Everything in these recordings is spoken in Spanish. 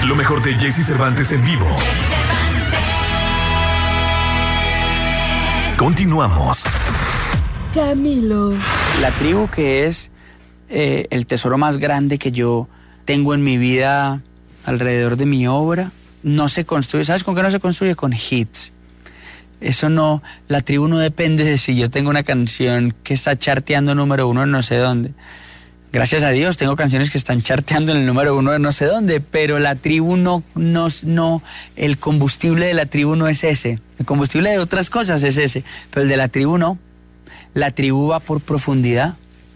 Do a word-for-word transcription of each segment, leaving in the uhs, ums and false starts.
Lo mejor de Jesse Cervantes en vivo. Continuamos. Camilo. La tribu, que es eh, el tesoro más grande que yo tengo en mi vida alrededor de mi obra, no se construye. ¿Sabes con qué no se construye? Con hits. Eso no, la tribu no depende de si yo tengo una canción que está charteando número uno en no sé dónde. Gracias a Dios tengo canciones que están charteando en el número uno de no sé dónde, pero la tribu no, no, no, el combustible de la tribu no es ese. El combustible de otras cosas es ese, pero el de la tribu no. La tribu va por profundidad.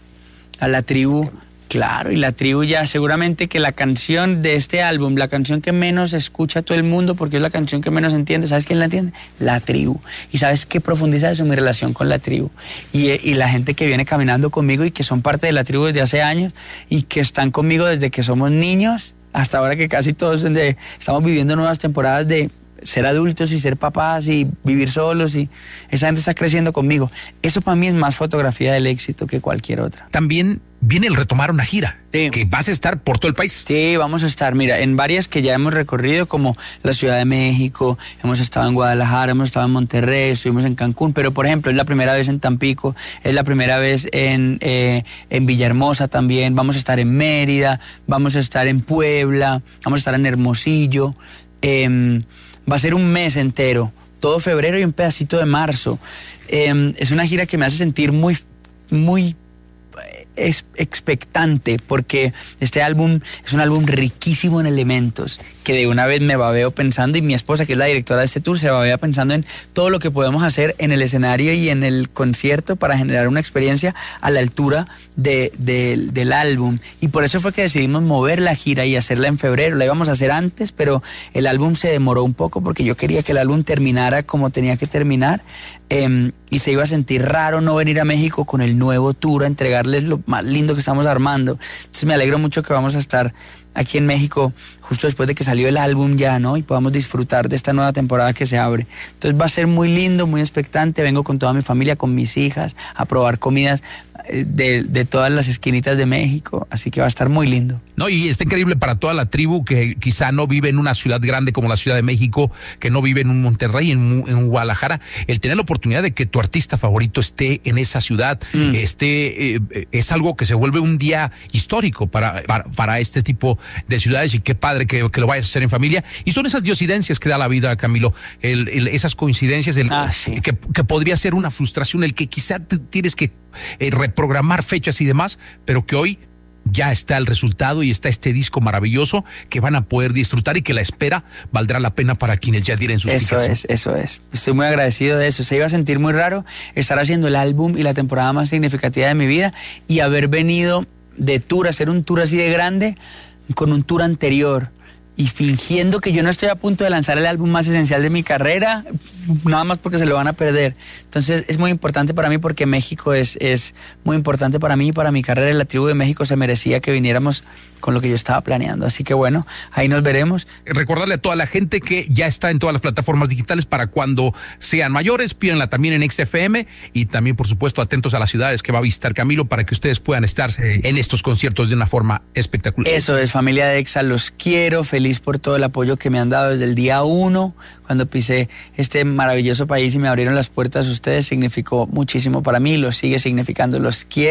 A la tribu, claro, y la tribu ya seguramente que la canción de este álbum, la canción que menos escucha todo el mundo, porque es la canción que menos entiende, ¿sabes quién la entiende? La tribu. ¿Y sabes qué profundiza eso? Mi relación con la tribu. Y, y la gente que viene caminando conmigo y que son parte de la tribu desde hace años y que están conmigo desde que somos niños, hasta ahora que casi todos de, estamos viviendo nuevas temporadas de ser adultos y ser papás y vivir solos, y esa gente está creciendo conmigo. Eso para mí es más fotografía del éxito que cualquier otra. También viene el retomar una gira, sí, que vas a estar por todo el país. Sí, vamos a estar, mira, en varias que ya hemos recorrido, como la Ciudad de México, hemos estado en Guadalajara, hemos estado en Monterrey, estuvimos en Cancún, pero por ejemplo es la primera vez en Tampico, es la primera vez en, eh, en Villahermosa también, vamos a estar en Mérida, vamos a estar en Puebla, vamos a estar en Hermosillo. eh, Va a ser un mes entero, todo febrero y un pedacito de marzo. Eh, es una gira que me hace sentir muy, muy es expectante, porque este álbum es un álbum riquísimo en elementos, que de una vez me babeo pensando, y mi esposa, que es la directora de este tour, se babea pensando en todo lo que podemos hacer en el escenario y en el concierto para generar una experiencia a la altura de, de, del álbum. Y por eso fue que decidimos mover la gira y hacerla en febrero. La íbamos a hacer antes, pero el álbum se demoró un poco porque yo quería que el álbum terminara como tenía que terminar, eh, y se iba a sentir raro no venir a México con el nuevo tour a entregarles lo más lindo que estamos armando. Entonces me alegro mucho que vamos a estar aquí en México justo después de que salió el álbum ya, ¿no? Y podamos disfrutar de esta nueva temporada que se abre. Entonces va a ser muy lindo, muy expectante. Vengo con toda mi familia, con mis hijas, a probar comidas de, de todas las esquinitas de México. Así que va a estar muy lindo. No, y está increíble para toda la tribu que quizá no vive en una ciudad grande como la Ciudad de México, que no vive en un Monterrey, en, en Guadalajara, el tener la oportunidad de que tu artista favorito esté en esa ciudad, mm. esté, eh, es algo que se vuelve un día histórico para, para, para este tipo de ciudades, y qué padre que, que lo vayas a hacer en familia. Y son esas diosidencias que da la vida, Camilo, el, el, esas coincidencias, el, ah, sí. que, que podría ser una frustración, el que quizá tienes que eh, reprogramar fechas y demás, pero que hoy ya está el resultado y está este disco maravilloso que van a poder disfrutar, y que la espera valdrá la pena para quienes ya dieron sus Eso tickets. es, eso es. Estoy muy agradecido de eso. Se iba a sentir muy raro estar haciendo el álbum y la temporada más significativa de mi vida y haber venido de tour, hacer un tour así de grande con un tour anterior, y fingiendo que yo no estoy a punto de lanzar el álbum más esencial de mi carrera, nada más porque se lo van a perder. Entonces es muy importante para mí, porque México es, es muy importante para mí y para mi carrera. La tribu de México se merecía que viniéramos con lo que yo estaba planeando. Así que bueno, ahí nos veremos. Recordarle a toda la gente que ya está en todas las plataformas digitales para cuando sean mayores. Pídanla también en X F M, y también, por supuesto, atentos a las ciudades que va a visitar Camilo para que ustedes puedan estar en estos conciertos de una forma espectacular. Eso es, familia de Exa, los quiero. Feliz por todo el apoyo que me han dado desde el día uno, cuando pisé este maravilloso país y me abrieron las puertas ustedes. Significó muchísimo para mí, lo sigue significando. Los quiero.